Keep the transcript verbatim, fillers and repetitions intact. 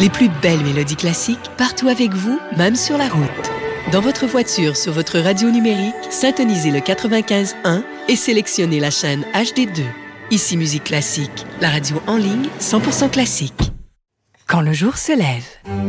Les plus belles mélodies classiques partout avec vous, même sur la route. Dans votre voiture, sur votre radio numérique, syntonisez le quatre-vingt-quinze un et sélectionnez la chaîne H D deux. Ici Musique Classique, la radio en ligne cent pour cent classique. Quand le jour se lève.